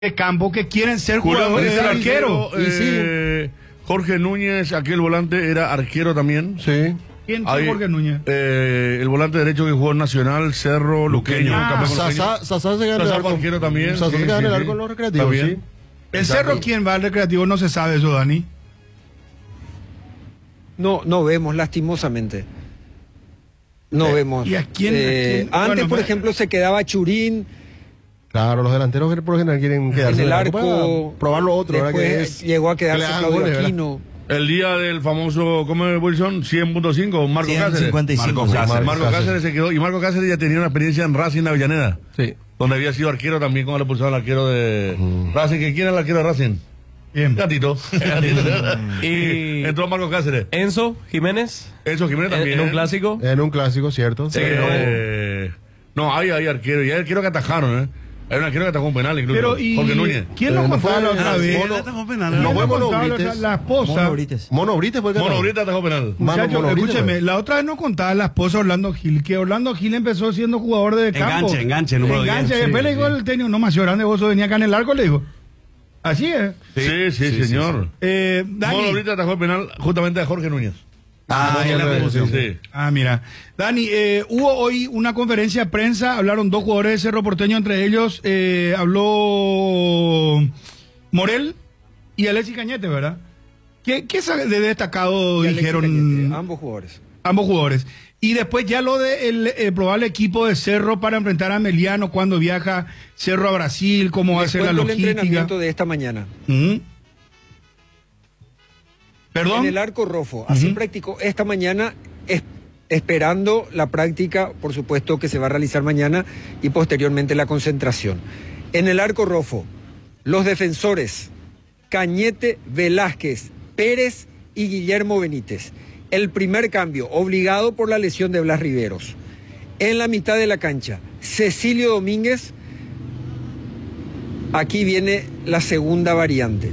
de campo que quieren ser jugadores del arquero. Jorge Núñez, aquel volante, era arquero también. Sí. ¿Quién fue Jorge Núñez? El volante derecho que jugó en Nacional, Cerro, Luqueño. Sasá se gana el arco. Arquero también. Sasá se gana el arco en los recreativos. También. Sí. ¿El Cerro quién va al recreativo? No se sabe eso, Dani. No vemos, lastimosamente. No vemos. ¿Y a quién? Antes, por ejemplo, se quedaba Churín. Claro, los delanteros por lo general quieren quedarse en el arco. Probar lo otro. Después llegó a quedarse Claudio Aquino. El día del famoso, ¿cómo es, Wilson? 100.5, Marco Cáceres. 155. Marco Cáceres se quedó. Y Marco Cáceres ya tenía una experiencia en Racing Avellaneda. Sí. Donde había sido arquero también, como le pulsaron al arquero de Racing. ¿Quién era el arquero de Racing? Bien. Gatito. Y entró Marco Cáceres. Enzo Jiménez. Enzo Jiménez también. En un clásico. En un clásico, cierto. Sí, no, hay arqueros. Y hay arqueros que atajaron, Hay un arquero que atajó un penal, incluso. Pero, Jorge Núñez. ¿Quién nos contaba la otra vez? No fue Mono Brites. La esposa. Mono Brites fue el que Mono Brites atajó penal. Muchachos, escúcheme, la otra vez nos contaba la esposa Orlando Gil, que Orlando Gil empezó siendo jugador de campo. Enganche, número 10. Enganche, después le dijo el técnico, no más grande, vos venía acá en el arco, le dijo. Así es. Sí, señor. Dani. Mono Brites atajó el penal justamente a Jorge Núñez. Sí. Mira. Dani, hubo hoy una conferencia de prensa, hablaron dos jugadores de Cerro Porteño, entre ellos habló Morel y Alexis Cañete, ¿verdad? ¿Qué de destacado dijeron? Cañete, ambos jugadores. Y después ya lo de el probable equipo de Cerro para enfrentar a Meliano cuando viaja Cerro a Brasil, cómo va a ser la logística. El entrenamiento de esta mañana. ¿Perdón? En el Arco Rofo. Así practicó esta mañana, esperando la práctica, por supuesto, que se va a realizar mañana y posteriormente la concentración. En el Arco Rofo, los defensores Cañete, Velázquez, Pérez y Guillermo Benítez. El primer cambio, obligado por la lesión de Blas Riveros. En la mitad de la cancha, Cecilio Domínguez. Aquí viene la segunda variante.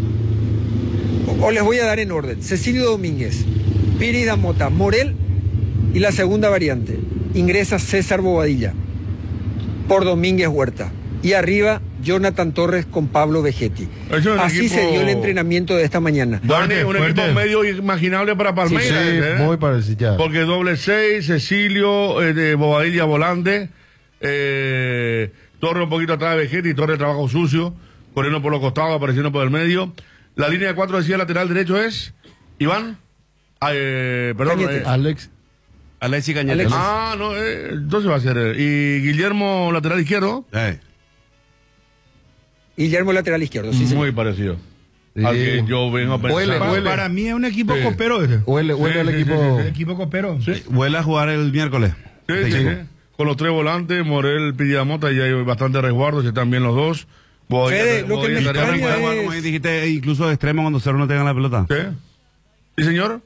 O les voy a dar en orden. Cecilio Domínguez, Piri Damota, Morel y la segunda variante. Ingresa César Bobadilla por Domínguez Huerta. Y arriba, Jonathan Torres con Pablo Vegetti. Así se dio el entrenamiento de esta mañana. Dani, un equipo medio imaginable para Palmeiras. Muy parecido. Porque doble 6, Cecilio, Bobadilla volante, Torres un poquito atrás de Vegetti, Torres trabajo sucio, corriendo por los costados, apareciendo por el medio. La línea de 4 decía lateral derecho es Iván. Alexis Cañete. Entonces va a ser. Y Guillermo, lateral izquierdo. Guillermo, lateral izquierdo, sí. Muy parecido. Al que yo vengo a pensar. Para mí es un equipo copero. Huele el equipo. El equipo copero. Sí. Huele a jugar el miércoles. Sí. Con los tres volantes, Morel, Pillamota, y hay bastante resguardo, si están bien los dos. Fede, lo que me extraña es... Como dijiste, incluso de extremo cuando Cerro no tenga la pelota. ¿Sí, señor?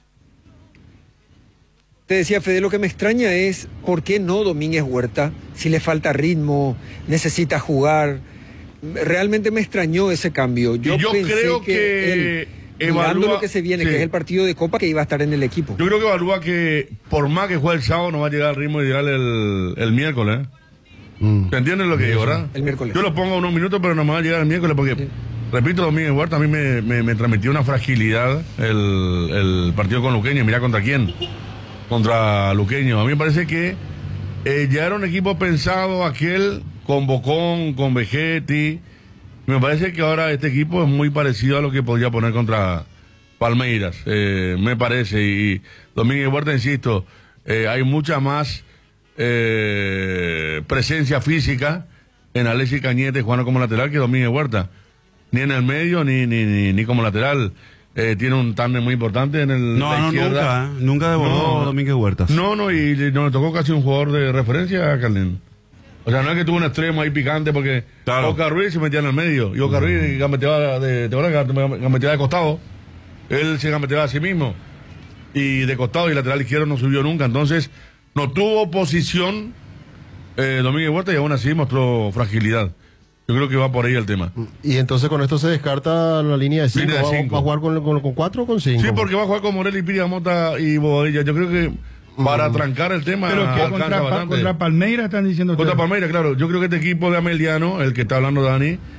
Te decía, Fede, lo que me extraña es por qué no Domínguez Huerta, si le falta ritmo, necesita jugar. Realmente me extrañó ese cambio. Yo creo que mirando lo que se viene, que es el partido de Copa, que iba a estar en el equipo. Yo creo que evalúa que por más que juegue el sábado no va a llegar al ritmo ideal el miércoles. ¿Te entiendes lo que digo, verdad? El miércoles. Yo lo pongo unos minutos, pero no me va a llegar el miércoles porque, repito, Domínguez Huerta a mí me transmitió una fragilidad el partido con Luqueño. Mirá contra quién. Contra Luqueño. A mí me parece que ya era un equipo pensado aquel con Bocón, con Vegetti. Me parece que ahora este equipo es muy parecido a lo que podría poner contra Palmeiras. Me parece. Y Domínguez Huerta, insisto, hay mucha más presencia física en Alexis Cañete jugando como lateral que Domínguez Huerta. Ni en el medio, ni como lateral. Tiene un tándem muy importante en la izquierda. Nunca desbordó Domínguez Huerta. Y no le tocó casi un jugador de referencia a Carlín. O sea, no es que tuvo un extremo ahí picante porque Oca Ruiz se metía en el medio y Oca Ruiz gambeteaba de costado. Él se gambeteaba a sí mismo y de costado, y el lateral izquierdo no subió nunca. Entonces no tuvo posición Domínguez Huerta y aún así mostró fragilidad. Yo creo que va por ahí el tema. Y entonces con esto se descarta la línea de 5. ¿Va a jugar con 4 o con 5? Sí, porque va a jugar con Morel y Pillamota y Bobadilla. Yo creo que para trancar el tema. Pero que contra Palmeiras están diciendo. Contra Palmeiras, claro. Yo creo que este equipo de Ameliano, el que está hablando Dani,